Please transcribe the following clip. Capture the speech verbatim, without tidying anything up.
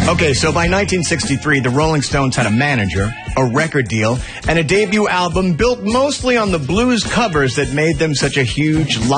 Okay, so by nineteen sixty-three, the Rolling Stones had a manager, a record deal, and a debut album built mostly on the blues covers that made them such a huge